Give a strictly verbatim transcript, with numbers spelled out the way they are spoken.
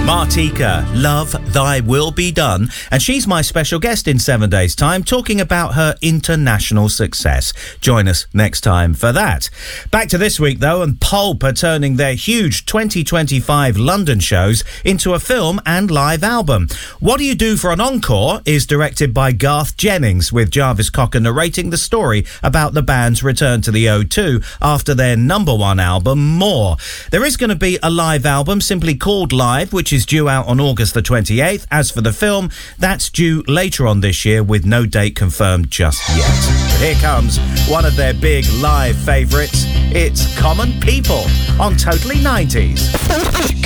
Martika, Love Thy Will Be Done, and she's my special guest in seven days' time, talking about her international success. Join us next time for that. Back to this week, though, and Pulp are turning their huge twenty twenty-five London shows into a film and live album. What Do You Do for an Encore is directed by Garth Jennings, with Jarvis Cocker narrating the story about the band's return to the O two after their number one album, More. There is going to be a live album simply called Live, which is due out on August the twenty-eighth. As for the film, that's due later on this year with no date confirmed just yet. But here comes one of their big live favourites. It's Common People on Totally nineties.